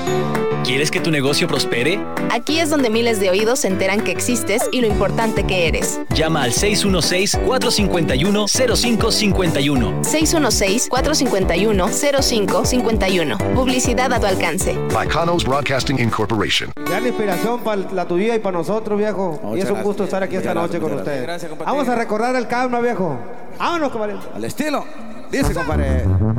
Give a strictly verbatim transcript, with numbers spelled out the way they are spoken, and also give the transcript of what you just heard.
¿Quieres que tu negocio prospere? Aquí es donde miles de oídos se enteran que existes y lo importante que eres. Llama al seis uno seis, cuatro cinco uno, cero cinco cinco uno. seis uno seis, cuatro cinco uno, cero cinco cinco uno. Publicidad a tu alcance. Bacanos Broadcasting Incorporation. Gran inspiración para la tu vida y para nosotros, viejo. Muchas y es un gracias. gusto estar aquí esta Muchas noche gracias, con muchas ustedes. gracias, compadre. Vamos a recordar el karma, viejo. Vámonos, compadre. Al estilo. Dice, compadre.